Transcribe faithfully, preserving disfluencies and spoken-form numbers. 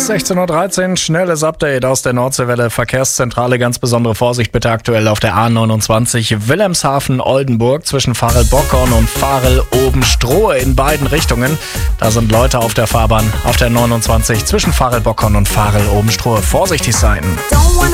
sechzehn Uhr dreizehn, schnelles Update aus der Nordseewelle. Verkehrszentrale, ganz besondere Vorsicht bitte aktuell auf der A neunundzwanzig Wilhelmshaven-Oldenburg zwischen Farel-Bockorn und Farel-Obenstrohe in beiden Richtungen. Da sind Leute auf der Fahrbahn auf der neunundzwanzig zwischen Farel-Bockorn und Farel-Obenstrohe. Vorsichtig sein.